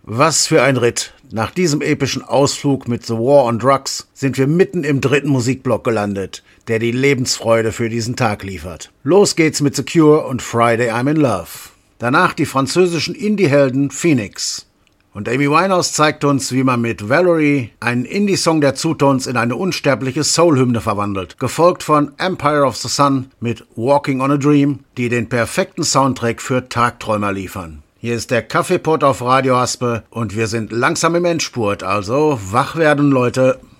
Was für ein Ritt. Nach diesem epischen Ausflug mit The War on Drugs sind wir mitten im dritten Musikblock gelandet, der die Lebensfreude für diesen Tag liefert. Los geht's mit The Cure und Friday I'm in Love. Danach die französischen Indie-Helden Phoenix. Und Amy Winehouse zeigt uns, wie man mit Valerie einen Indie-Song der Zutones in eine unsterbliche Soul-Hymne verwandelt, gefolgt von Empire of the Sun mit Walking on a Dream, die den perfekten Soundtrack für Tagträumer liefern. Hier ist der Kaffeepot auf Radio Haspe und wir sind langsam im Endspurt, also wach werden, Leute.